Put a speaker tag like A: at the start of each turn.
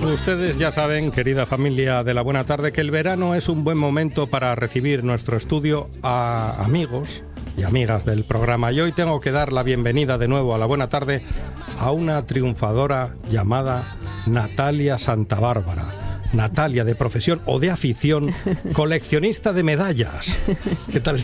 A: Ustedes ya saben, querida familia de La Buena Tarde, que el verano es un buen momento para recibir nuestro estudio a amigos y amigas del programa. Y hoy tengo que dar la bienvenida de nuevo a La Buena Tarde a una triunfadora llamada Natalia Santabárbara. Natalia, de profesión o de afición, coleccionista de medallas. ¿Qué tal